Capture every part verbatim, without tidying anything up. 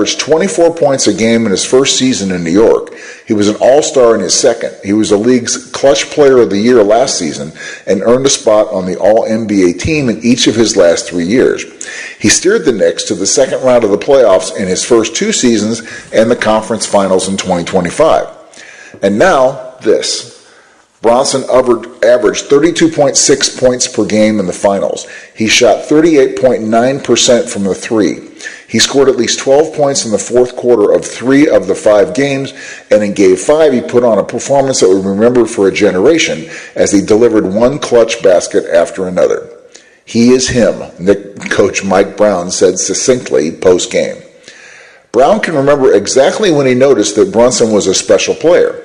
averaged twenty-four points a game in his first season in New York. He was an all-star in his second. He was the league's clutch player of the year last season and earned a spot on the All-N B A team in each of his last three years. He steered the Knicks to the second round of the playoffs in his first two seasons and the conference finals in twenty twenty-five. And now, this. Bronson averaged thirty-two point six points per game in the finals. He shot thirty-eight point nine percent from the three. He scored at least twelve points in the fourth quarter of three of the five games, and in Game five he put on a performance that we remember for a generation as he delivered one clutch basket after another. He is him, Knicks coach Mike Brown said succinctly post-game. Brown can remember exactly when he noticed that Brunson was a special player.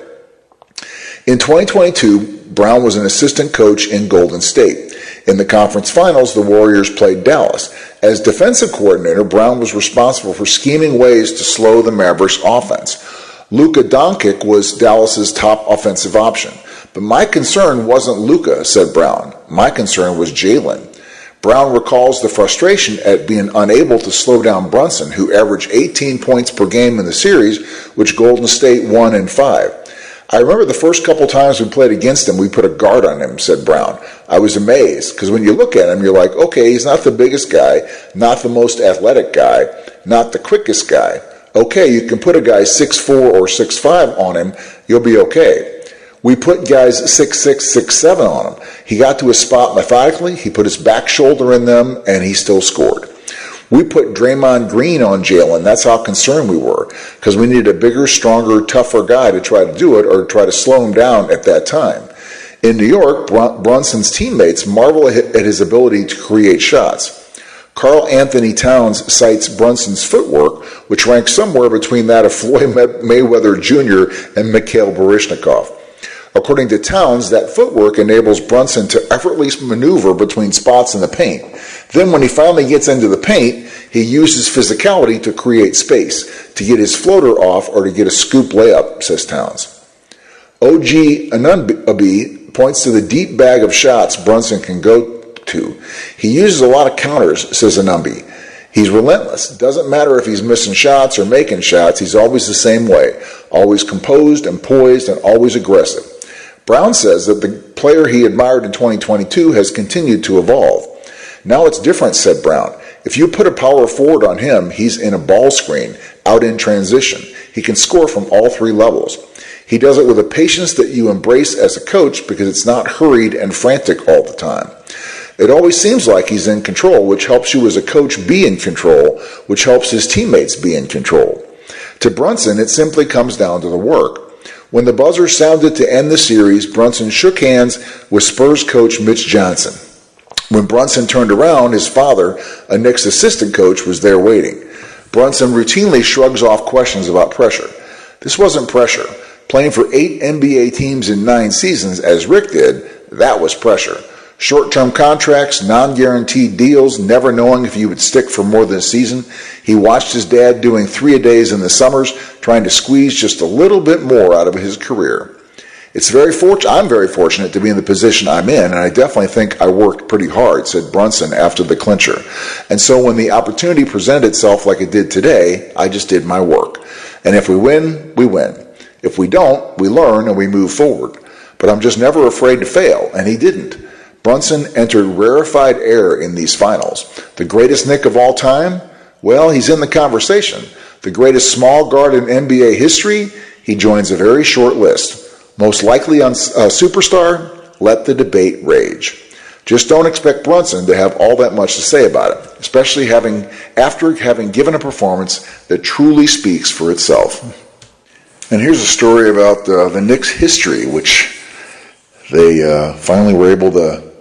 In twenty twenty-two, Brown was an assistant coach in Golden State. In the conference finals, the Warriors played Dallas. As defensive coordinator, Brown was responsible for scheming ways to slow the Mavericks' offense. Luka Doncic was Dallas's top offensive option. But my concern wasn't Luka, said Brown. My concern was Jalen. Brown recalls the frustration at being unable to slow down Brunson, who averaged eighteen points per game in the series, which Golden State won in five. I remember the first couple times we played against him, we put a guard on him, said Brown. I was amazed, because when you look at him, you're like, okay, he's not the biggest guy, not the most athletic guy, not the quickest guy. Okay, you can put a guy six foot four or six foot five on him, you'll be okay. We put guys six foot six, six foot seven on him. He got to his spot methodically, he put his back shoulder in them, and he still scored. We put Draymond Green on Jalen. That's how concerned we were, because we needed a bigger, stronger, tougher guy to try to do it or try to slow him down at that time. In New York, Brunson's teammates marvel at his ability to create shots. Karl Anthony Towns cites Brunson's footwork, which ranks somewhere between that of Floyd Mayweather Junior and Mikhail Baryshnikov. According to Towns, that footwork enables Brunson to effortlessly maneuver between spots in the paint. Then when he finally gets into the paint, he uses physicality to create space, to get his floater off or to get a scoop layup, says Towns. O G Anunoby points to the deep bag of shots Brunson can go to. He uses a lot of counters, says Anunoby. He's relentless. Doesn't matter if he's missing shots or making shots, he's always the same way, always composed and poised and always aggressive. Brown says that the player he admired in twenty twenty-two has continued to evolve. Now it's different, said Brown. If you put a power forward on him, he's in a ball screen, out in transition. He can score from all three levels. He does it with a patience that you embrace as a coach because it's not hurried and frantic all the time. It always seems like he's in control, which helps you as a coach be in control, which helps his teammates be in control. To Brunson, it simply comes down to the work. When the buzzer sounded to end the series, Brunson shook hands with Spurs coach Mitch Johnson. When Brunson turned around, his father, a Knicks assistant coach, was there waiting. Brunson routinely shrugs off questions about pressure. This wasn't pressure. Playing for eight N B A teams in nine seasons, as Rick did, that was pressure. Short-term contracts, non-guaranteed deals, never knowing if you would stick for more than a season. He watched his dad doing three-a-days in the summers, trying to squeeze just a little bit more out of his career. It's very fortunate. I'm very fortunate to be in the position I'm in, and I definitely think I worked pretty hard, said Brunson after the clincher. And so when the opportunity presented itself like it did today, I just did my work. And if we win, we win. If we don't, we learn and we move forward. But I'm just never afraid to fail, and he didn't. Brunson entered rarefied air in these finals. The greatest Knick of all time? Well, he's in the conversation. The greatest small guard in N B A history? He joins a very short list. Most likely a superstar? Let the debate rage. Just don't expect Brunson to have all that much to say about it, especially having after having given a performance that truly speaks for itself. And here's a story about uh, the Knicks' history, which they uh, finally were able to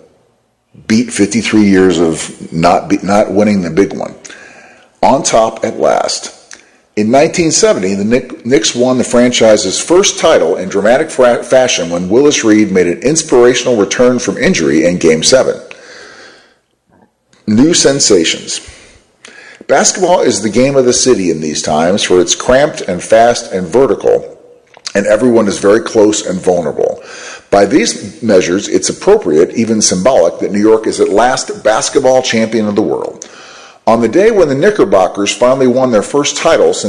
beat fifty-three years of not be, not winning the big one. On top at last. In nineteen seventy, the Knicks won the franchise's first title in dramatic fra- fashion when Willis Reed made an inspirational return from injury in Game seven. New sensations. Basketball is the game of the city in these times, for it's cramped and fast and vertical, and everyone is very close and vulnerable. By these measures, it's appropriate, even symbolic, that New York is at last basketball champion of the world. On the day when the Knickerbockers finally won their first title since